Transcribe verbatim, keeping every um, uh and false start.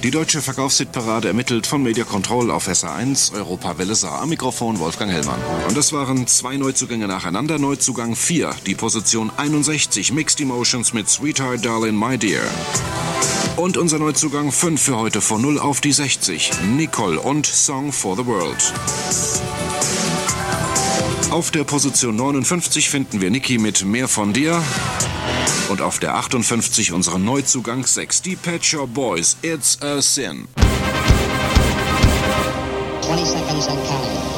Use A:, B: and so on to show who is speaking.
A: Die deutsche Verkaufshitparade ermittelt von Media Control auf S R eins, Europawelle Saar. Am Mikrofon Wolfgang Hellmann. Und das waren zwei Neuzugänge nacheinander. Neuzugang vier, die Position einundsechzig, Mixed Emotions mit Sweetheart Darling My Dear. Und unser Neuzugang fünf für heute von null auf die sechzig, Nicole und Song for the World. Auf der Position neunundfünfzig finden wir Niki mit Mehr von dir. Und auf der achtundfünfzig unseren Neuzugang sechs, die Pet Shop Boys, It's a Sin.
B: twenty seconds and counting.